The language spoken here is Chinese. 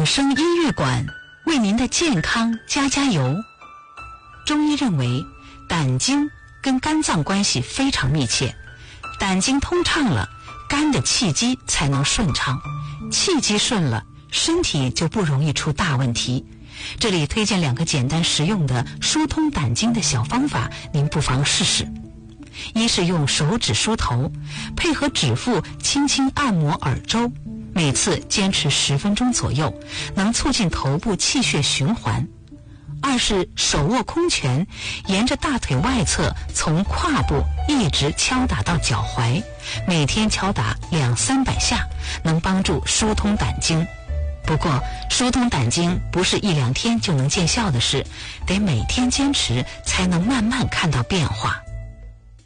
声音乐馆为您的健康加油。中医认为，胆经跟肝脏关系非常密切，胆经通畅了，肝的气机才能顺畅，气机顺了，身体就不容易出大问题。这里推荐2个简单实用的疏通胆经的小方法，您不妨试试。一是用手指梳头，配合指腹轻轻按摩耳周，每次坚持10分钟左右，能促进头部气血循环。2是手握空拳，沿着大腿外侧从胯部一直敲打到脚踝，每天敲打200-300下，能帮助疏通胆经。不过疏通胆经不是1-2天就能见效的事，得每天坚持才能慢慢看到变化。